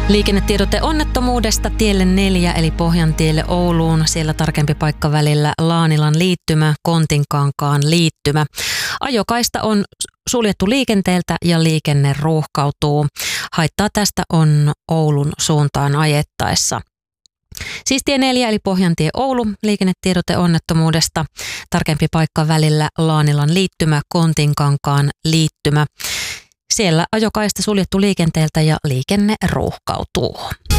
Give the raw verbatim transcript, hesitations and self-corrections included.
Liikennetiedote onnettomuudesta tielle neljä eli Pohjantielle Ouluun. Siellä tarkempi paikka välillä Laanilan liittymä, Kontinkankaan liittymä. Ajokaista on suljettu liikenteeltä ja liikenne ruuhkautuu. Haittaa tästä on Oulun suuntaan ajettaessa. Siis tie neljä eli Pohjantie Oulu, liikennetiedote onnettomuudesta. Tarkempi paikka välillä Laanilan liittymä, Kontinkankaan liittymä. Siellä ajokaista suljettu liikenteeltä ja liikenne ruuhkautuu.